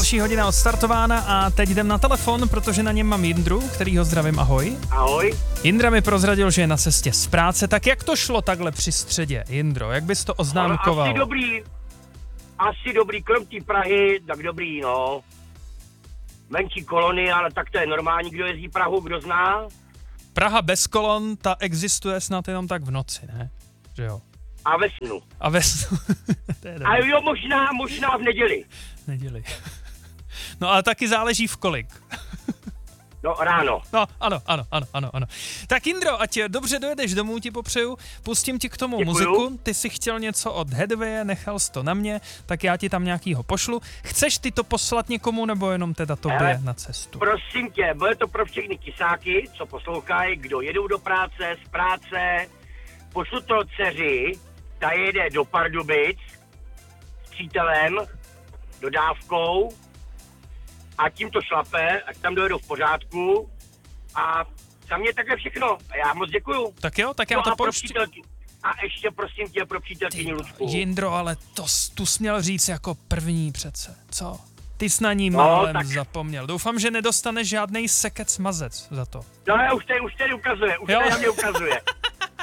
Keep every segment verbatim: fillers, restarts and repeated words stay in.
další hodina odstartována a teď jdem na telefon, protože na něm mám Jindru, kterýho zdravím, ahoj. Ahoj. Jindra mi prozradil, že je na cestě z práce, tak jak to šlo takhle při středě, Jindro, jak bys to oznámkoval? Asi dobrý, asi dobrý, krom té Prahy, tak dobrý, no. Menší kolony, ale tak to je normální, kdo jezdí Prahu, kdo zná. Praha bez kolon, ta existuje snad jenom tak v noci, ne? Že jo? A ve snu. A ve snu. To je A jo, možná, možná v neděli. Neděli. No ale taky záleží v kolik. No, ráno. No, ano, ano, ano, ano, ano. Tak Jindro, ať dobře dojedeš domů, ti popřeju, pustím ti k tomu Děkuju. muziku, ty si chtěl něco od Hedvige, nechal jsi to na mě, tak já ti tam nějakýho pošlu. Chceš ty to poslat někomu, nebo jenom teda tobě Hele, na cestu? Prosím tě, bude to pro všechny kysáky, co poslouchají, kdo jedou do práce, z práce. Pošlu to dceři, ta jede do Pardubic s přítelem, dodávkou a tím to šlape, ať tam dojedou v pořádku a za mě takhle všechno. A já moc děkuju. Tak jo, tak já No to a pro pouštím. přítelky. A ještě prosím tě pro přítelkyni Lucku. Jindro, ale to jsi tu směl říct jako první přece, co? Ty jsi na ní No, málem tak- zapomněl. Doufám, že nedostaneš žádnej sekec mazec za to. No já už tady, už tady ukazuje, už Jo. tady na mě ukazuje.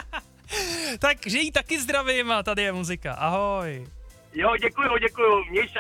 Takže jí taky zdravím a tady je muzika. Ahoj. Jo, děkuju, děkuju. Měj se.